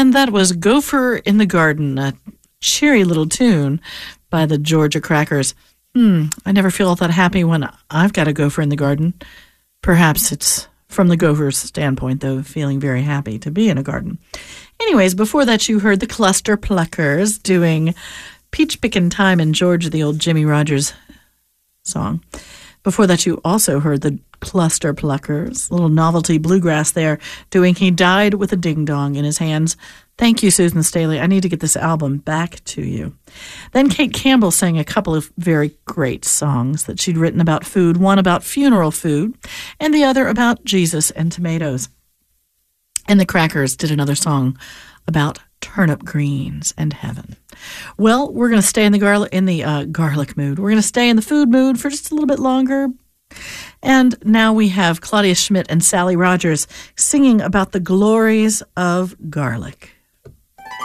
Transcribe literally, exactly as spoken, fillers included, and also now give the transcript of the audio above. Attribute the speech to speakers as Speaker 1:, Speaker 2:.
Speaker 1: And that was Gopher in the Garden, a cheery little tune by the Georgia Crackers. Hmm, I never feel all that happy when I've got a gopher in the garden. Perhaps it's from the gopher's standpoint, though, feeling very happy to be in a garden. Anyways, before that, you heard the Cluster Pluckers doing Peach Pickin' Time in Georgia, the old Jimmy Rogers song. Before that, you also heard the Cluster Pluckers, little novelty bluegrass there, doing He Died with a Ding Dong in His Hands. Thank you, Susan Staley. I need to get this album back to you. Then Kate Campbell sang a couple of very great songs that she'd written about food, one about funeral food, and the other about Jesus and tomatoes. And the Crackers did another song about turnip greens and heaven. Well, we're going to stay in the garlic in the uh, garlic mood. We're going to stay in the food mood for just a little bit longer. And now we have Claudia Schmidt and Sally Rogers singing about the glories of garlic.